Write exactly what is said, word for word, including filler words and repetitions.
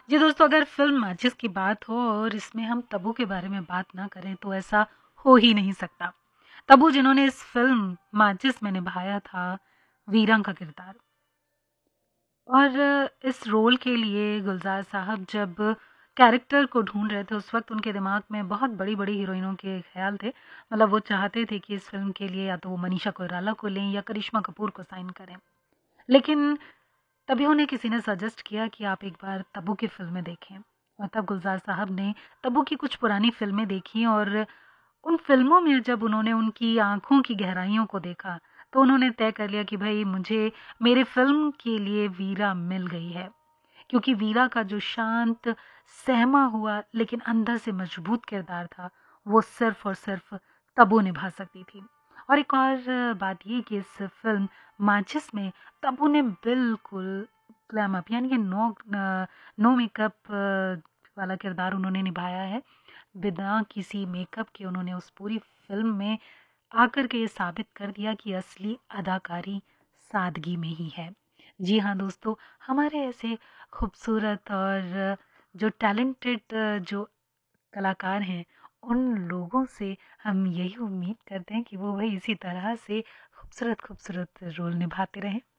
जी दोस्तों, अगर फ़िल्म माचिस की बात हो और इसमें हम तब्बू के बारे में बात ना करें तो ऐसा हो ही नहीं सकता। तब्बू जिन्होंने इस फ़िल्म माचिस में निभाया था वीरा का किरदार, और इस रोल के लिए गुलज़ार साहब जब कैरेक्टर को ढूँढ रहे थे, उस वक़्त उनके दिमाग में बहुत बड़ी-बड़ी हीरोइनों के ख़्याल थे। मतलब वो चाहते थे कि इस फ़िल्म के लिए या तो वो मनीषा कोइराला को लें या करिश्मा कपूर को साइन करें। लेकिन तभी उन्हें किसी ने सजेस्ट किया कि आप एक बार तब्बू की फ़िल्में देखें, और तब गुलज़ार साहब ने तब्बू की कुछ पुरानी फ़िल्में देखी, और उन फ़िल्मों में जब उन्होंने उनकी आँखों की गहराइयों को देखा, तो उन्होंने तय कर लिया कि भई मुझे मेरे फ़िल्म के लिए वीरा मिल गई है। क्योंकि वीरा का जो शांत, सहमा हुआ लेकिन अंदर से मजबूत किरदार था, वो सिर्फ़ और सिर्फ़ तब्बू निभा सकती थी। और एक और बात ये कि इस फ़िल्म माचिस में तब्बू ने बिल्कुल ग्लैम अप, यानी कि नो अ, नो मेकअप वाला किरदार उन्होंने निभाया है। बिना किसी मेकअप के उन्होंने उस पूरी फ़िल्म में आकर के ये साबित कर दिया कि असली अदाकारी सादगी में ही है। जी हाँ दोस्तों, हमारे ऐसे खूबसूरत और जो टैलेंटेड जो कलाकार हैं, उन लोगों से हम यही उम्मीद करते हैं कि वो भाई इसी तरह से खूबसूरत खूबसूरत रोल निभाते रहें।